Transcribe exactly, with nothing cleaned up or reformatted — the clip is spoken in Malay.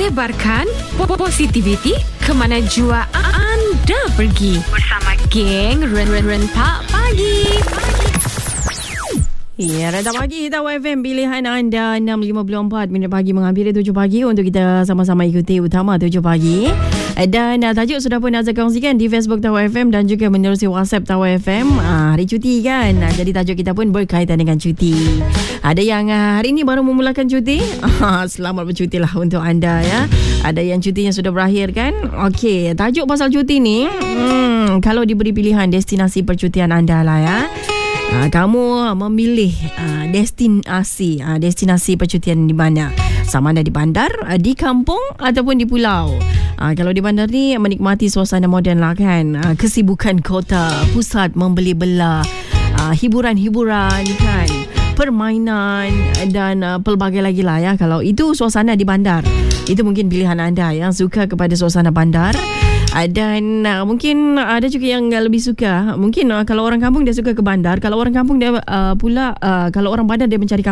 Sebarkan positivity ke mana jua anda pergi bersama geng Rentak Pagi. Ya, Rentak Pagi Hita F M, pilihan anda enam lima empat minit pagi menghampiri tujuh pagi untuk kita sama-sama ikuti utama tujuh pagi. Dan uh, tajuk sudah pun Nazar kongsikan di Facebook Tahu F M dan juga menerusi WhatsApp Tahu F M. Uh, hari cuti kan, uh, jadi tajuk kita pun berkaitan dengan cuti. Ada yang uh, hari ini baru memulakan cuti. Uh, selamat bercuti lah untuk anda ya. Ada yang cutinya sudah berakhir kan. Okey, tajuk pasal cuti ni, hmm, kalau diberi pilihan destinasi percutian anda lah ya. Uh, kamu memilih uh, destinasi uh, destinasi percutian di mana? Sama ada di bandar, uh, di kampung ataupun di pulau. Uh, kalau di bandar ni menikmati suasana moden lah kan, uh, kesibukan kota, pusat membeli belah, uh, hiburan-hiburan kan, permainan dan uh, pelbagai lagi lah ya. Kalau itu suasana di bandar, itu mungkin pilihan anda yang suka kepada suasana bandar. Uh, dan uh, mungkin ada juga yang uh, lebih suka, mungkin uh, kalau orang kampung dia suka ke bandar, kalau orang kampung dia uh, pula uh, kalau orang bandar dia mencari kampung.